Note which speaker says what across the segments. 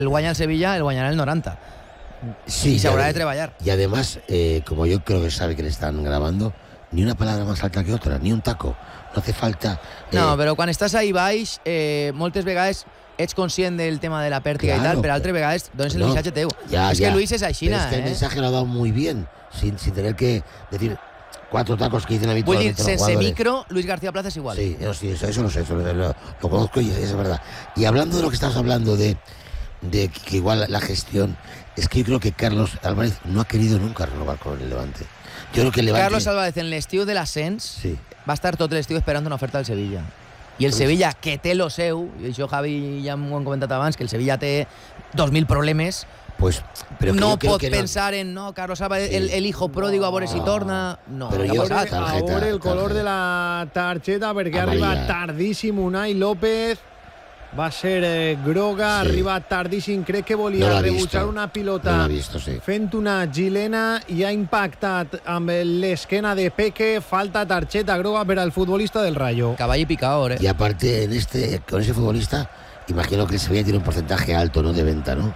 Speaker 1: el guanya el Sevilla, el guanyarà el 90.
Speaker 2: Sí,
Speaker 1: y se habrá de treballar.
Speaker 2: Y además, como yo creo que sabe que le están grabando, ni una palabra más alta que otra, ni un taco. No hace falta...
Speaker 1: No, però quan estàs ahí baix, moltes vegades ets conscient del tema de la pèrtiga
Speaker 2: Claro,
Speaker 1: i tal, però altres vegades dones el missatge teu.
Speaker 2: Ya,
Speaker 1: es que Luis es aixina,
Speaker 2: pero es que el mensaje lo ha dado muy bien, sin tener que decir 4 tacos que dicen
Speaker 1: Vull dir,
Speaker 2: habitualmente los
Speaker 1: sense
Speaker 2: jugadores.
Speaker 1: micro, Luis García Plaza es igual.
Speaker 2: Sí, eso lo sé, eso lo conozco y es verdad. Y hablando de lo que estás hablando de que igual la gestión, es que yo creo que Carlos Álvarez no ha querido nunca renovar con el Levante. Yo creo que el Levante...
Speaker 1: Carlos Álvarez en l'estiu de l'ascens
Speaker 2: Sí.
Speaker 1: va estar tot l'estiu esperant una oferta del Sevilla. I el Sevilla, que té lo seu, i això Javi ja m'ho han comentat abans, que el Sevilla té 2.000 problemes,
Speaker 2: Pues, pero
Speaker 1: no
Speaker 2: creo
Speaker 1: pot
Speaker 2: que
Speaker 1: pensar en Carlos Álvarez,
Speaker 2: Sí.
Speaker 1: el hijo pródigo, a veure si torna. No,
Speaker 2: Però
Speaker 1: no
Speaker 2: jo-
Speaker 1: ha passat.
Speaker 2: Tarjeta,
Speaker 3: Ahora el color
Speaker 2: tarjeta.
Speaker 3: de la tarjeta, porque
Speaker 2: Amarilla.
Speaker 3: arriba tardíssim Unai López. Va a ser groga,
Speaker 2: Sí.
Speaker 3: arriba tardíssim. Crec que
Speaker 2: No
Speaker 3: volia
Speaker 2: l'ha
Speaker 3: rebutjar
Speaker 2: visto.
Speaker 3: una
Speaker 2: No
Speaker 3: pilota
Speaker 2: l'ha visto, sí.
Speaker 3: fent una gilena i ha impactat amb l'esquena de Peque. Falta tarjeta groga per al futbolista del Rayo.
Speaker 1: Cavall i picador,
Speaker 2: Y aparte, con ese futbolista, imagino que el Sevilla tiene un porcentaje alto, ¿no?, de venta, ¿no?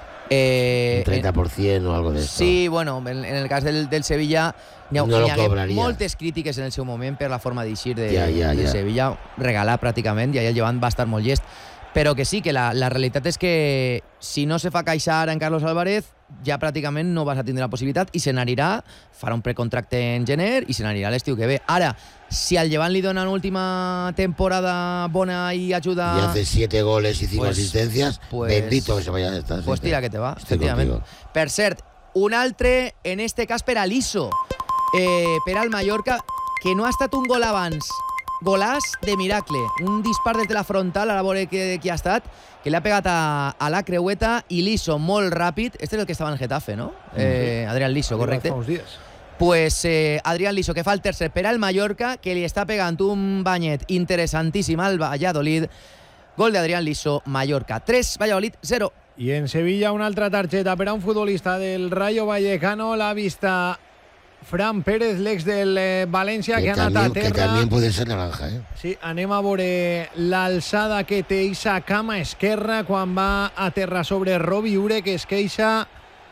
Speaker 2: Un 30% o algo de esto.
Speaker 1: Sí, bueno, en el cas del Sevilla n'hi ha,
Speaker 2: No lo
Speaker 1: n'hi hagué
Speaker 2: cobraria.
Speaker 1: moltes crítiques en el seu moment per la forma d'eixir de
Speaker 2: Ja.
Speaker 1: Sevilla, regalar pràcticament, i allà el llevant va estar molt llest. Però que sí, que la realitat és que si no se fa caixa ara en Carlos Álvarez, ja pràcticament no vas a tindre la possibilitat i se n'anirà, farà un precontracte en gener i se n'anirà l'estiu que ve. Ara, si al llevant li dona una última temporada bona i ajuda...
Speaker 2: Y hace 7 goles y 5
Speaker 1: Pues-
Speaker 2: asistencias,
Speaker 1: pues-
Speaker 2: bendito que se vaya a estar.
Speaker 1: Pues tira que te va,
Speaker 2: Estoy
Speaker 1: efectivament.
Speaker 2: contigo.
Speaker 1: Per cert, un altre, en este cas per a l'Iso, per al Mallorca, que no ha estat un gol abans. Golàs de miracle. Un dispar des de la frontal, ara veure qui ha estat, que li ha pegat a la creueta, i l'Iso molt ràpid. Este és el que estava en el Getafe, no? Adrián Liso, correcte.
Speaker 3: Fa uns dies.
Speaker 1: Pues Adrián Liso, que fa el tercer per al Mallorca, que li està pegant un banyet interessantíssim al Valladolid. Gol de Adrián Liso, Mallorca 3, Valladolid 0.
Speaker 3: I en Sevilla una altra targeta per a un futbolista del Rayo Vallecano. L'ha vista Fran Pérez, l'ex del València, que ha anat a
Speaker 2: que
Speaker 3: terra.
Speaker 2: también puede ser naranja, ¿eh?
Speaker 3: Sí, anem a veure l'alçada que té eixa cama esquerra quan va a terra sobre Robi Ure, que es queixa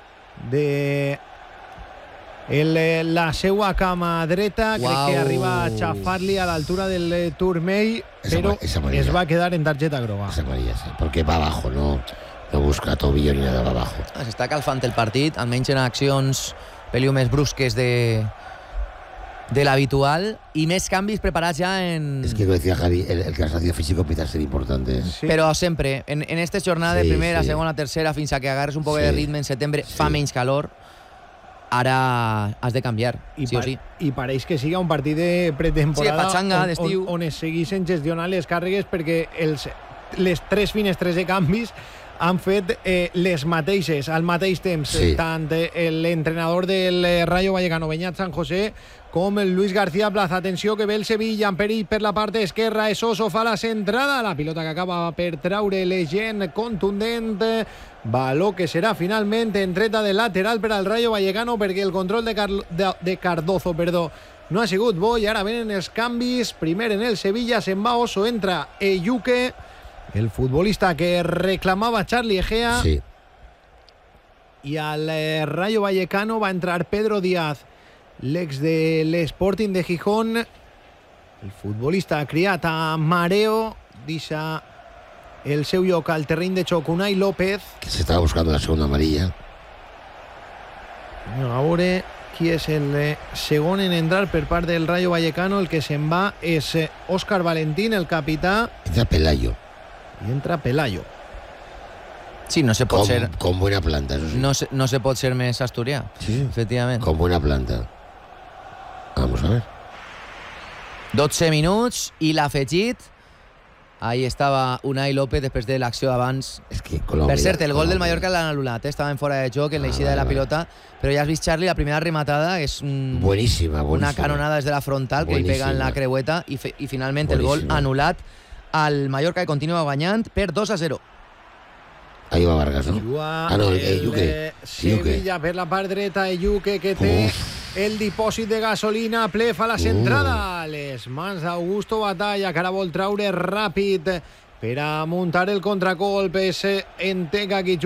Speaker 3: de la seua cama dreta. Crec que arriba a xafar-li a l'altura del turmell, però
Speaker 2: Es amarilla.
Speaker 3: es va quedar en targeta groga.
Speaker 2: Es amarilla, sí, porque va abajo, no busca tobillo ni nada, va abajo.
Speaker 1: S'està calfant el partit, almenys en accions peliu més brusques de l'habitual, i més canvis preparats ja en...
Speaker 2: Es que como decía Javi, el cansancio físico empieza a ser importante.
Speaker 3: Sí.
Speaker 1: Però sempre, en esta jornada de
Speaker 2: Sí,
Speaker 1: primera,
Speaker 2: sí.
Speaker 1: segona, tercera, fins a que agarres un poc de
Speaker 2: Sí.
Speaker 1: ritme en setembre,
Speaker 2: Sí.
Speaker 1: fa menys calor, ara has de canviar, sí o sí.
Speaker 3: I pareix que siga un partit de pretemporada,
Speaker 1: Sí, patxanga, d'estiu.
Speaker 3: on es seguissin gestionant les càrregues, perquè les 3 finestres de canvis han fet les mateixes al mateix temps.
Speaker 2: Sí.
Speaker 3: Tant l'entrenador del Rayo Vallecano, Beñat San José, com el Luis García Plaza. Atenció, que ve el Sevilla en perill per la part esquerra. Esoso fa la centrada, la pilota que acaba per traure l'Egen, contundent. Baló que serà finalment entreta de lateral per al Rayo Vallecano, perquè el control de Cardozo no ha sigut bo, i ara venen els canvis. Primer en el Sevilla, se'n va Oso, entra Eyuke, el futbolista que reclamava Charlie Egea.
Speaker 2: Sí.
Speaker 3: I al Rayo Vallecano va entrar Pedro Díaz, l'ex de l'Sporting de Gijón. El futbolista criat a mareo, deixa el seu lloc al terreny de xoc Unai López.
Speaker 2: Que se estaba buscando la segunda amarilla.
Speaker 3: A veure qui és el segon en entrar per part del Rayo Vallecano. El que se'n va és Óscar Valentín, el capità,
Speaker 2: Entra Pelayo.
Speaker 3: i entra Pelayo.
Speaker 1: Sí, no se pot ser...
Speaker 2: Con buena planta, eso sí.
Speaker 1: No se pot ser més asturià,
Speaker 2: Sí.
Speaker 1: efectivament.
Speaker 2: Con buena planta. Vamos a ver.
Speaker 1: 12 minuts i l'afegit. Ahí estava Unai López després de l'acció d'abans.
Speaker 2: Es que Colombia.
Speaker 1: Per cert, el gol del
Speaker 2: Colombia.
Speaker 1: Mallorca l'han anul·lat, estava en fora de joc en l'eixida de la
Speaker 2: vale.
Speaker 1: pilota, però ja has vist, Charlie, la primera rematada és
Speaker 2: Buenísima, buenísima.
Speaker 1: una canonada des de la frontal que li pega en la creueta i finalment el gol
Speaker 2: Buenísima.
Speaker 1: anul·lat al Mallorca, que continua guanyant per 2-0.
Speaker 2: Ahí va Vargas, ¿no?
Speaker 3: Juga
Speaker 2: Ah, no,
Speaker 3: el
Speaker 2: Eyuke.
Speaker 3: Sevilla per la part dreta. Eyuke, que té el dipòsit de gasolina ple, fa la centrada. Les mans d'Augusto Batalla, que ara vol traure ràpid per a muntar el contracolp. És Entega qui